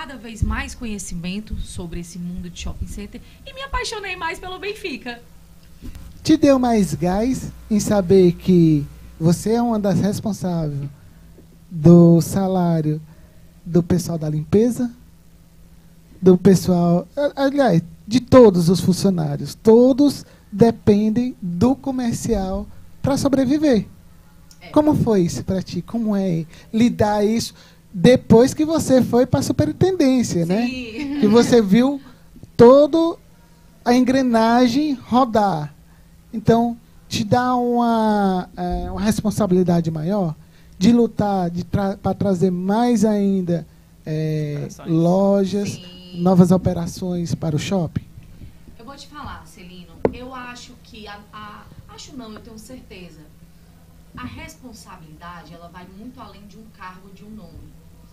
cada vez mais conhecimento sobre esse mundo de shopping center e me apaixonei mais pelo Benfica. Te deu mais gás em saber que você é uma das responsáveis do salário do pessoal da limpeza, do pessoal, aliás, de todos os funcionários. Todos dependem do comercial para sobreviver. Como foi isso para ti? Como é lidar isso depois que você foi para a superintendência, né? Que você viu toda a engrenagem rodar. Então, te dá uma responsabilidade maior de lutar para trazer mais ainda lojas, novas operações para o shopping? Eu vou te falar, Celino, eu acho que, acho não, eu tenho certeza, a responsabilidade, ela vai muito além de um cargo, de um nome.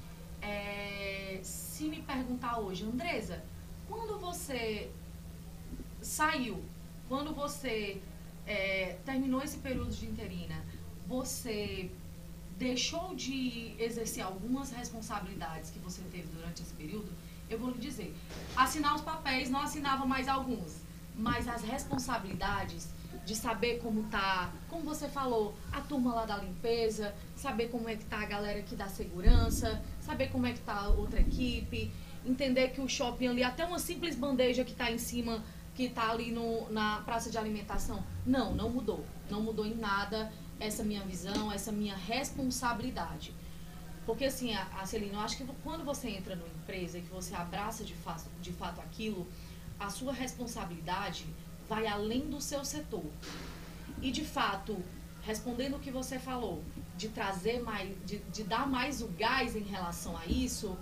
Se me perguntar hoje, Andresa, quando você saiu, quando você terminou esse período de interina, você deixou de exercer algumas responsabilidades que você teve durante esse período? Eu vou lhe dizer, assinar os papéis, não assinava mais alguns, mas as responsabilidades de saber como tá, como você falou, a turma lá da limpeza, saber como é que tá a galera aqui da segurança, saber como é que tá a outra equipe, entender que o shopping ali, até uma simples bandeja que tá em cima, que tá ali na praça de alimentação, não mudou. Não mudou em nada essa minha visão, essa minha responsabilidade. Porque assim, Celina, eu acho que quando você entra numa empresa e que você abraça de fato aquilo, a sua responsabilidade vai além do seu setor. E de fato, respondendo o que você falou, de trazer mais, de dar mais o gás em relação a isso,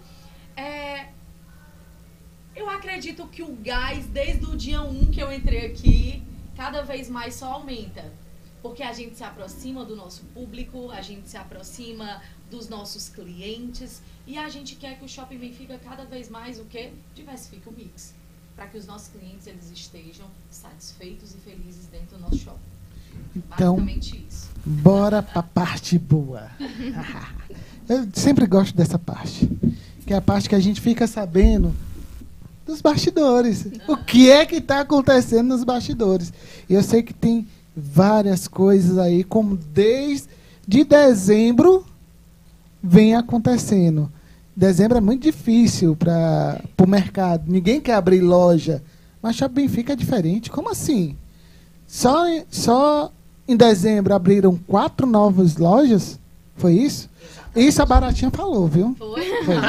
eu acredito que o gás, desde o dia 1 que eu entrei aqui, cada vez mais só aumenta. Porque a gente se aproxima do nosso público, a gente se aproxima dos nossos clientes e a gente quer que o Shopping Benfica cada vez mais o quê? Diversifique o mix. Para que os nossos clientes eles estejam satisfeitos e felizes dentro do nosso shopping. Então, basicamente isso. Bora para a parte boa. Eu sempre gosto dessa parte. Que é a parte que a gente fica sabendo dos bastidores. O que é que está acontecendo nos bastidores. E eu sei que tem várias coisas aí, como desde dezembro vem acontecendo. Dezembro é muito difícil para o mercado. Ninguém quer abrir loja. Mas Shopping Benfica é diferente. Como assim? Só em dezembro abriram 4 novas lojas? Foi isso? Exatamente. Isso a Baratinha falou, viu? Foi.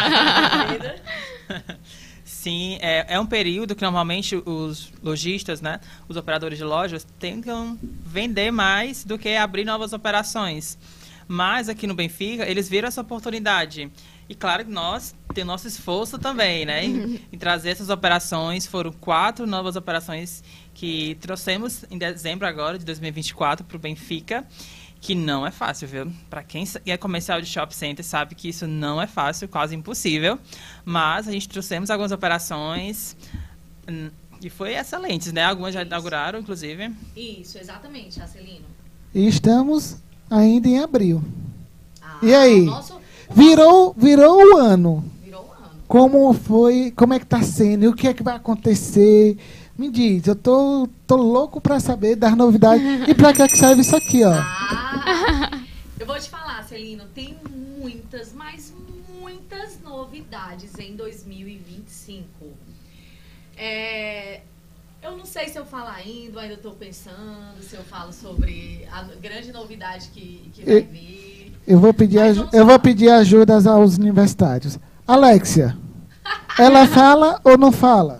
Sim, é um período que normalmente os lojistas, né, os operadores de lojas, tentam vender mais do que abrir novas operações. Mas aqui no Benfica, eles viram essa oportunidade. E claro que nós temos nosso esforço também, né, em trazer essas operações. Foram 4 novas operações que trouxemos em dezembro agora, de 2024, para o Benfica. Que não é fácil, viu? Para quem é comercial de shopping center sabe que isso não é fácil, quase impossível. Mas a gente trouxemos algumas operações e foi excelentes, né? Algumas já inauguraram, inclusive. Isso, exatamente, Celino. E estamos ainda em abril. E aí? Virou o ano. Virou o ano. Como foi? Como é que está sendo? E o que é que vai acontecer? Me diz, eu tô louco pra saber das novidades. E pra que serve isso aqui, ó? Eu vou te falar, Celino, tem muitas, mas muitas novidades em 2025. Eu não sei se eu falo ainda tô pensando, se eu falo sobre a grande novidade que vai vir. Eu vou pedir ajuda aos universitários. Alexia, ela fala ou não fala?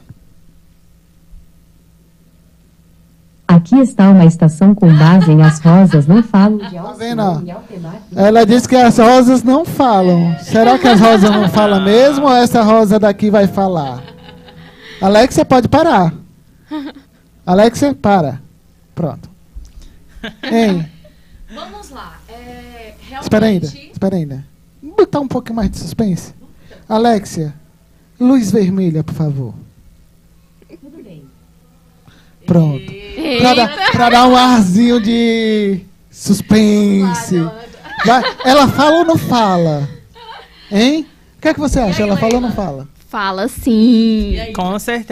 Aqui está uma estação com base em As Rosas não falam de Alcimar e Altemar. Ela disse que as rosas não falam. Será que as rosas não falam mesmo ou essa rosa daqui vai falar? Alexia, pode parar. Alexia, para. Pronto. Hein? Vamos lá. Espera ainda. Vamos botar um pouquinho mais de suspense? Alexia, luz vermelha, por favor. Tudo bem. Pronto. Pra dar um arzinho de suspense. Ela fala ou não fala? Hein? O que é que você acha? Ela fala ou não fala? Fala sim. E aí? Com certeza.